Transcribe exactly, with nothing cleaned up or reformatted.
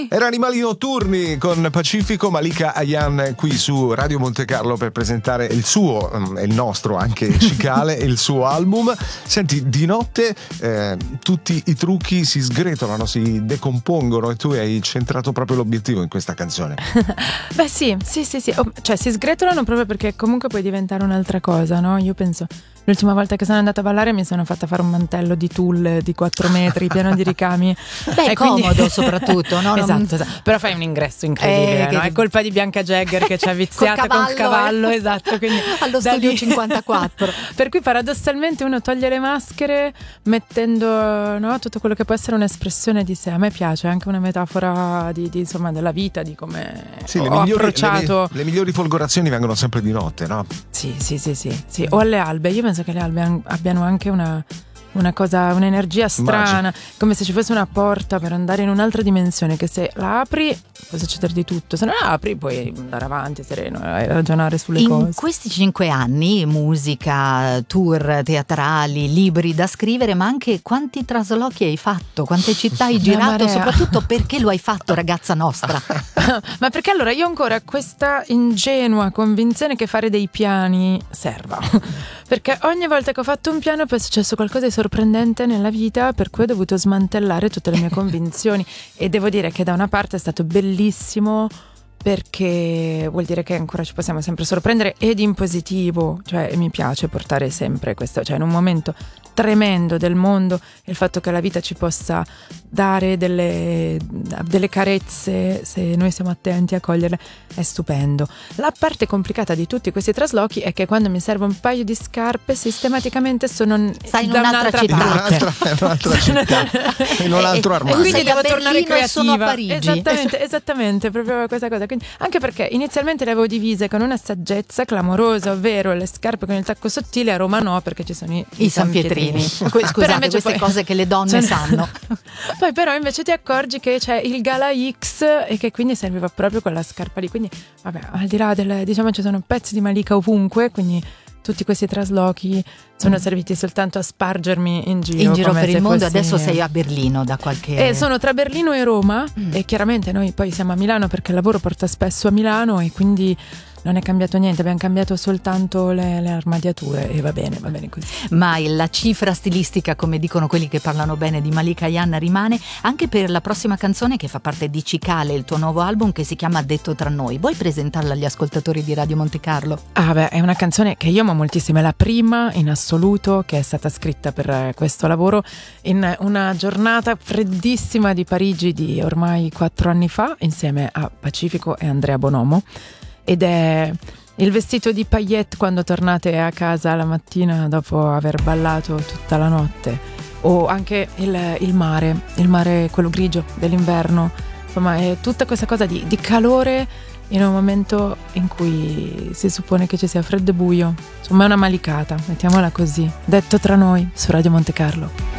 Era Animali Notturni con Pacifico, Malika Ayan qui su Radio Monte Carlo per presentare il suo e il nostro anche Cicale e il suo album. Senti, di notte eh, tutti i trucchi si sgretolano, si decompongono e tu hai centrato proprio l'obiettivo in questa canzone. Beh sì, sì, sì, sì. Oh, cioè si sgretolano proprio perché comunque puoi diventare un'altra cosa, no? Io penso, l'ultima volta che sono andata a ballare mi sono fatta fare un mantello di tulle di quattro metri pieno di ricami. Beh, è quindi... comodo soprattutto, no? Esatto, esatto. Però fai un ingresso incredibile, eh, no? che... È colpa di Bianca Jagger che ci ha viziate con il cavallo, eh. esatto. Quindi allo studio lì... cinquantaquattro. Per cui paradossalmente uno toglie le maschere mettendo, no, tutto quello che può essere un'espressione di sé. A me piace anche una metafora di, di insomma della vita, di come sì, ho le migliori, approcciato. Le, le migliori folgorazioni vengono sempre di notte, no? Sì, sì, sì, sì, sì. O alle albe. Io penso che le albe abbiano anche una una cosa, un'energia strana, Magia. Come se ci fosse una porta per andare in un'altra dimensione che se la apri può succedere di tutto, se non la apri puoi andare avanti sereno e ragionare sulle in cose. In questi cinque anni musica, tour teatrali, libri da scrivere, ma anche quanti traslochi hai fatto, quante città hai girato, soprattutto perché lo hai fatto, ragazza nostra? Ma perché allora io ho ancora questa ingenua convinzione che fare dei piani serva, perché ogni volta che ho fatto un piano poi è successo qualcosa di sorprendente nella vita, per cui ho dovuto smantellare tutte le mie convinzioni. E devo dire che da una parte è stato bellissimo perché vuol dire che ancora ci possiamo sempre sorprendere, ed in positivo, cioè mi piace portare sempre questo, cioè in un momento tremendo del mondo, il fatto che la vita ci possa dare delle, delle carezze, se noi siamo attenti a coglierle, è stupendo. La parte complicata di tutti questi traslochi è che quando mi serve un paio di scarpe sistematicamente sono Stai in da un'altra, un'altra città, parte. In un'altra, un'altra città, in un altro armadio. E quindi sei devo a tornare Berlino e sono a creativa. Parigi. Esattamente, esattamente, proprio questa cosa. Quindi, anche perché inizialmente le avevo divise con una saggezza clamorosa, ovvero le scarpe con il tacco sottile, a Roma no, perché ci sono i, i San Pietrini. Scusate, queste poi, cose che le donne cioè, sanno. Poi però invece ti accorgi che c'è il Gala X e che quindi serviva proprio quella scarpa lì. Quindi vabbè, al di là del, diciamo, ci sono pezzi di Malika ovunque, quindi tutti questi traslochi sono serviti soltanto a spargermi in giro in giro per il mondo. fossi... Adesso sei a Berlino da qualche eh, sono tra Berlino e Roma, mm. e chiaramente noi poi siamo a Milano perché il lavoro porta spesso a Milano e quindi non è cambiato niente, abbiamo cambiato soltanto le, le armadiature e va bene, va bene così. Ma la cifra stilistica, come dicono quelli che parlano bene di Malika Ayan, rimane anche per la prossima canzone che fa parte di Cicale, il tuo nuovo album che si chiama Detto tra noi. Vuoi presentarla agli ascoltatori di Radio Monte Carlo? Ah beh, è una canzone che io amo moltissimo, è la prima in assoluto che è stata scritta per questo lavoro in una giornata freddissima di Parigi di ormai quattro anni fa, insieme a Pacifico e Andrea Bonomo. Ed è il vestito di paillette quando tornate a casa la mattina dopo aver ballato tutta la notte, o anche il, il mare, il mare quello grigio dell'inverno, insomma è tutta questa cosa di, di calore in un momento in cui si suppone che ci sia freddo e buio, insomma è una malicata, mettiamola così. Detto tra noi su Radio Monte Carlo.